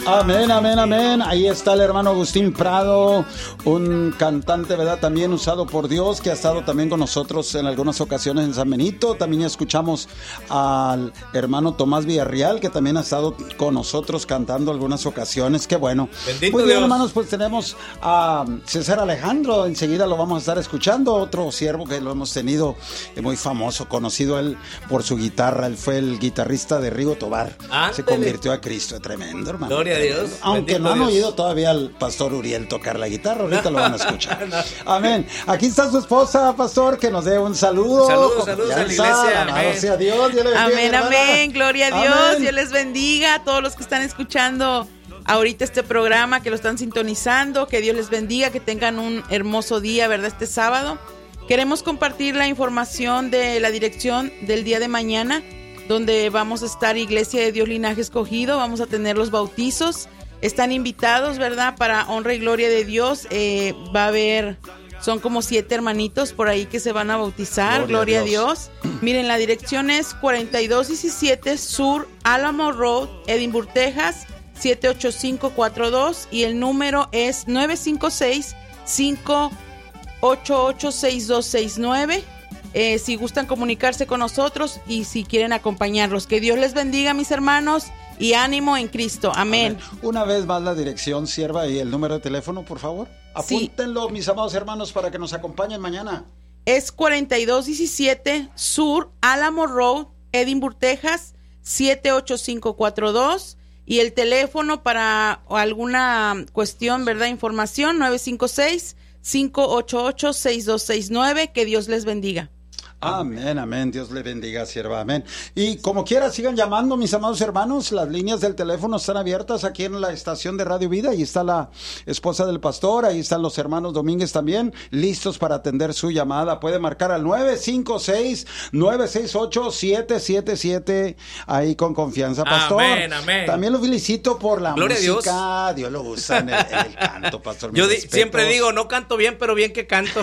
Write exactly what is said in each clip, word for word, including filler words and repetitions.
Amén, amén, amén. Ahí está el hermano Agustín Prado, un cantante, ¿verdad? También usado por Dios, que ha estado también con nosotros en algunas ocasiones en San Benito. También escuchamos al hermano Tomás Villarreal, que también ha estado con nosotros cantando algunas ocasiones. Qué bueno. Bendito Muy bien, Dios. hermanos, pues tenemos a César Alejandro. Enseguida lo vamos a estar escuchando. Otro siervo que lo hemos tenido eh, muy famoso, conocido él por su guitarra. Él fue el guitarrista de Rigo Tobar. Ándale. Se convirtió a Cristo. Tremendo, hermano. Gloria a Dios. Aunque Bendito no han Dios. oído todavía al pastor Uriel tocar la guitarra, ahorita lo van a escuchar. Amén. Aquí está su esposa, pastor, que nos dé un saludo. Saludos, saludos a la iglesia. Alabado Amén. sea Dios. Dios le bendiga, Amén, hermana. amén, gloria a Dios, Amén. Dios les bendiga a todos los que están escuchando ahorita este programa, que lo están sintonizando, que Dios les bendiga, que tengan un hermoso día, ¿verdad? Este sábado. Queremos compartir la información de la dirección del día de mañana, donde vamos a estar Iglesia de Dios Linaje Escogido, vamos a tener los bautizos, están invitados, ¿verdad? Para honra y gloria de Dios, eh, va a haber... Son como siete hermanitos por ahí que se van a bautizar. Gloria, Gloria a Dios. Dios. Miren, la dirección es cuarenta y dos diecisiete Sur Alamo Road, Edinburgh, Texas, siete ocho cinco cuatro dos. Y el número es nueve cinco seis, cinco ocho ocho, seis dos seis nueve. Eh, si gustan comunicarse con nosotros y si quieren acompañarlos. Que Dios les bendiga, mis hermanos, y ánimo en Cristo. Amén. Amén. Una vez más la dirección, sierva, y el número de teléfono, por favor. Apúntenlo, sí, mis amados hermanos, para que nos acompañen mañana. Es cuarenta y dos diecisiete Sur Alamo Road, Edinburgh, Texas, siete ocho cinco cuatro dos. Y el teléfono para alguna cuestión, ¿verdad? Información, nueve cinco seis, cinco ocho ocho, seis dos seis nueve. Que Dios les bendiga. Amén, amén. Dios le bendiga, sierva. Amén. Y como quiera, sigan llamando, mis amados hermanos. Las líneas del teléfono están abiertas aquí en la estación de Radio Vida. Ahí está la esposa del pastor. Ahí están los hermanos Domínguez también, listos para atender su llamada. Puede marcar al nueve cinco seis, nueve seis ocho, siete siete siete. Ahí con confianza, pastor. Amén, amén. También lo felicito por la Gloria música. Dios. Dios lo usa en el, en el canto, pastor. Yo di, siempre digo, no canto bien, pero bien que canto.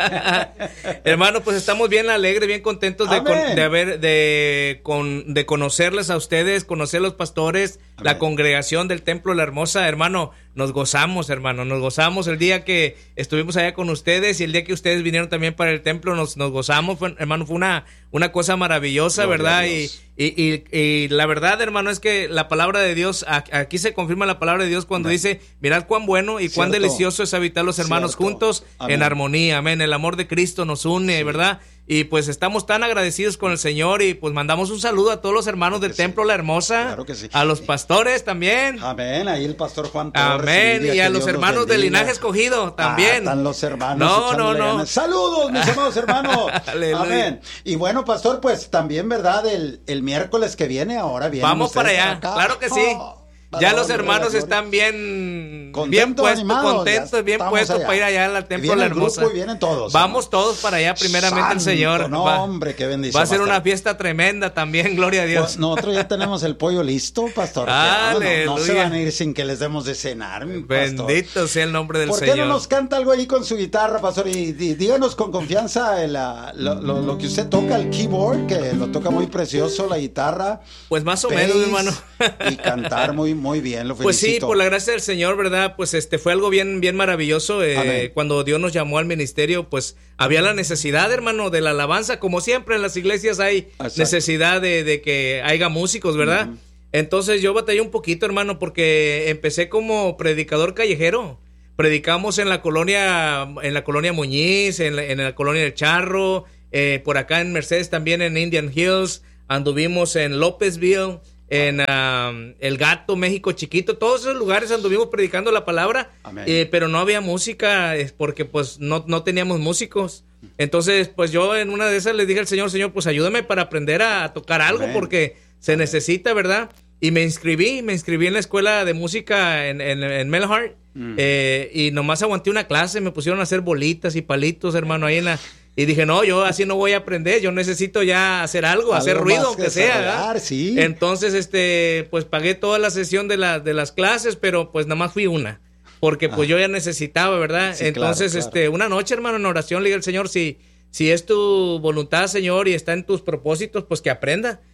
Hermano, pues estamos bien alegres, bien contentos de, con, de haber de, con, de conocerles a ustedes, conocer a los pastores, amén, la congregación del Templo La Hermosa. Hermano, nos gozamos, hermano, nos gozamos el día que estuvimos allá con ustedes y el día que ustedes vinieron también para el templo, nos, nos gozamos, fue, hermano, fue una, una cosa maravillosa, Gloria, ¿verdad? Y, y, y, y la verdad, hermano, es que la palabra de Dios, aquí se confirma la palabra de Dios cuando amén, dice, mirad cuán bueno y cuán Cierto. delicioso es habitar los hermanos Cierto. juntos amén, en armonía, amén, el amor de Cristo nos une, sí, ¿verdad? Y pues estamos tan agradecidos con el Señor y pues mandamos un saludo a todos los hermanos claro del Templo sí. La Hermosa, claro que sí. a los pastores también. Amén, ahí el pastor Juan Torres. Amén, y a los hermanos del Linaje Escogido también. Ah, están los hermanos. No, no, no. Ganas. Saludos, mis amados hermanos. Amén. Y bueno, pastor, pues también, ¿verdad? El, el miércoles que viene, ahora viene. Vamos para allá, acá. Claro que sí. Oh. Ya los hermanos están bien, contentos, bien puestos, animados, contentos, bien puestos allá. Para ir allá al Templo La Hermosa. Y vienen todos. Vamos todos para allá, primeramente Santo, el Señor. No, va, hombre, qué bendición. Va a ser una fiesta tremenda también, gloria a Dios. Pues nosotros ya tenemos el pollo listo, pastor. Aleluya. No, no se van a ir sin que les demos de cenar, mi pastor. Bendito sea el nombre del ¿Por Señor. ¿Por qué no nos canta algo ahí con su guitarra, pastor? Y, y díganos con confianza el, lo, lo, lo que usted toca, el keyboard, que lo toca muy precioso, la guitarra. Pues más o menos, hermano. Y cantar muy, muy bien, lo felicito. Pues sí, por la gracia del Señor, ¿verdad? Pues este fue algo bien, bien maravilloso. Eh, cuando Dios nos llamó al ministerio, pues había la necesidad, hermano, de la alabanza. Como siempre en las iglesias hay Exacto. necesidad de, de que haya músicos, ¿verdad? Uh-huh. Entonces yo batallé un poquito, hermano, porque empecé como predicador callejero. Predicamos en la colonia, en la colonia Muñiz, en la, en la colonia del Charro, eh, por acá en Mercedes también en Indian Hills, anduvimos en Lópezville, en uh, El Gato, México Chiquito, todos esos lugares anduvimos predicando la palabra, eh, pero no había música porque pues no, no teníamos músicos. Entonces pues yo en una de esas le dije al Señor, Señor, pues ayúdame para aprender a, a tocar algo Amén. porque se Amén. necesita, ¿verdad? Y me inscribí, me inscribí en la escuela de música en, en, en Melhart, mm. eh, y nomás aguanté una clase, me pusieron a hacer bolitas y palitos, hermano, ahí en la... Y dije, no, yo así no voy a aprender, yo necesito ya hacer algo, algo hacer ruido, aunque sea. Sí. Entonces, este, pues pagué toda la sesión de, la, de las clases, pero pues nada más fui una, porque pues ah. yo ya necesitaba, ¿verdad? Sí, Entonces, claro, claro. este, una noche, hermano, en oración le dije al Señor, si, si es tu voluntad, Señor, y está en tus propósitos, pues que aprenda.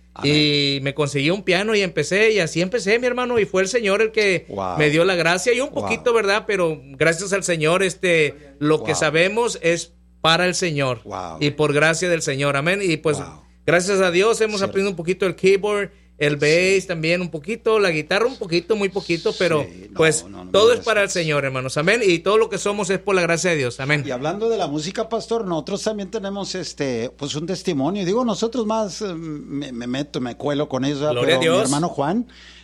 Amén. Y me conseguí un piano y empecé, y así empecé, mi hermano, y fue el Señor el que wow. me dio la gracia, y un poquito, wow. ¿verdad? Pero gracias al Señor, este, lo wow. que sabemos es para el Señor, wow. y por gracia del Señor, amén. Y pues, wow. gracias a Dios hemos Cierto. aprendido un poquito el keyboard, el bass sí. también un poquito, la guitarra un poquito, muy poquito, pero sí, no, pues no, no, todo es para el Señor, hermanos, amén, y todo lo que somos es por la gracia de Dios, amén. Y hablando de la música, pastor, nosotros también tenemos este, pues un testimonio, digo, nosotros más eh, me, me meto, me cuelo con eso, Gloria pero a Dios. Mi hermano Juan,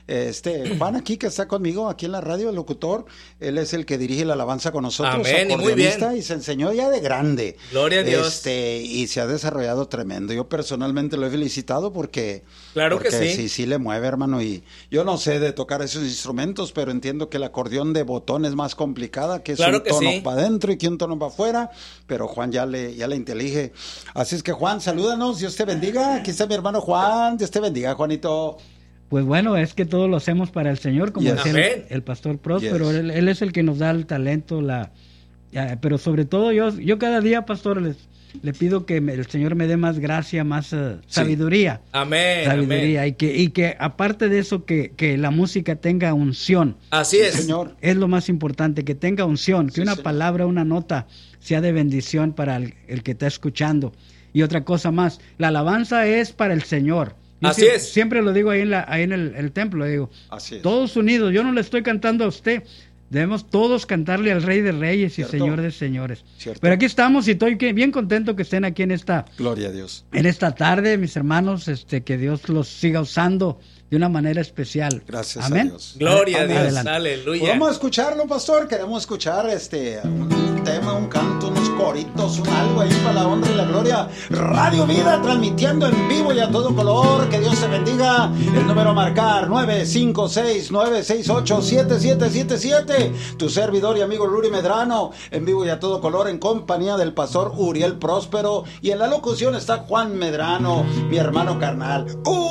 este, Juan aquí que está conmigo, aquí en la radio, el locutor, él es el que dirige la alabanza con nosotros, amén, y muy bien. Y se enseñó ya de grande. Gloria a Dios. Este, y se ha desarrollado tremendo. Yo personalmente lo he felicitado porque, claro porque que sí. sí, sí le mueve, hermano, y yo no sé de tocar esos instrumentos, pero entiendo que el acordeón de botón es más complicada, que es claro un que tono sí. para adentro y que un tono para afuera, pero Juan ya le, ya le intelige. Así es que, Juan, salúdanos, Dios te bendiga. Aquí está mi hermano Juan, Dios te bendiga, Juanito. Pues bueno, es que todo lo hacemos para el Señor, como yes. decía el, el pastor Próspero, yes. él, él es el que nos da el talento, la, ya, pero sobre todo yo, yo cada día, pastor, les, le pido que me, el Señor me dé más gracia, más uh, sí. sabiduría. Amén. Sabiduría, amén. Y, que, y que aparte de eso, que, que la música tenga unción. Así es. Señor. Es lo más importante, que tenga unción, que sí, una señor. palabra, una nota sea de bendición para el, el que está escuchando. Y otra cosa más, la alabanza es para el Señor. Yo Así siempre, es. Siempre lo digo ahí en, la, ahí en el, el templo, digo, Así es. Todos unidos, yo no le estoy cantando a usted, debemos todos cantarle al Rey de Reyes y Cierto. Señor de Señores. Cierto. Pero aquí estamos y estoy que, bien contento que estén aquí en esta, Gloria a Dios. En esta tarde, mis hermanos, este, que Dios los siga usando de una manera especial. Gracias Amén. a Dios. Gloria Amén. a Dios, Adelante. aleluya. Pues vamos a escucharlo, pastor, queremos escuchar este un tema, un canto, unos coritos, un algo ahí para la honra y la gloria. Radio Vida transmitiendo en vivo y a todo color, que Dios te bendiga. El número a marcar nueve cinco seis, nueve seis ocho, siete siete siete siete. Tu servidor y amigo Luri Medrano, en vivo y a todo color, en compañía del pastor Uriel Próspero, y en la locución está Juan Medrano, mi hermano carnal.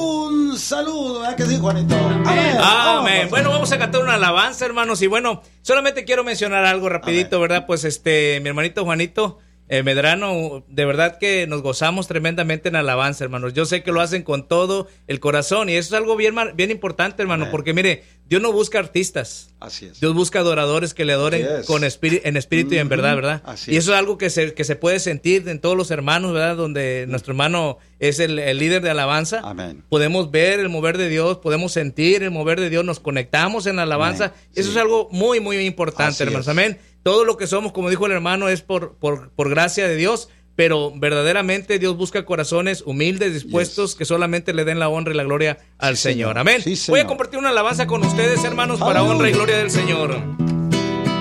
Un saludo, ¿verdad que sí, Juanito? Amén. Amén. Bueno, vamos a cantar una alabanza, hermanos, y bueno, solamente quiero mencionar algo rapidito, Amén. ¿verdad? Pues este, mi hermanito Juanito eh, Medrano, de verdad que nos gozamos tremendamente en alabanza, hermanos. Yo sé que lo hacen con todo el corazón, y eso es algo bien, bien importante, hermano, Amén. porque mire, Dios no busca artistas. Así es. Dios busca adoradores que le adoren yes. con espíritu, en espíritu mm-hmm. y en verdad, ¿verdad? Así y es. eso es algo que se, que se puede sentir en todos los hermanos, ¿verdad? Donde mm. nuestro hermano es el, el líder de alabanza. Amén. Podemos ver el mover de Dios, podemos sentir el mover de Dios, nos conectamos en la alabanza. Amén. Eso sí. es algo muy, muy importante, Así hermanos. Es. Amén. Todo lo que somos, como dijo el hermano, es por, por, por gracia de Dios. Pero verdaderamente Dios busca corazones humildes, dispuestos, yes. que solamente le den la honra y la gloria al sí, Señor. Señor. Amén. Sí, Señor. Voy a compartir una alabanza con ustedes, hermanos, para Aleluya. honra y gloria del Señor.